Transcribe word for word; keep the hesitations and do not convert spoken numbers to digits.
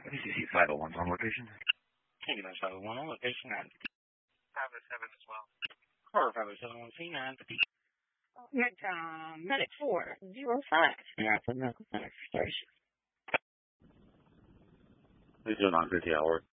This is five oh one on location. Thank you, that's five oh one on location nine fifty. five oh seven as well. Car five oh seven on C nine fifty. Med, um, Medic four zero five. Yeah, for medical center station. This is nine fifty hour.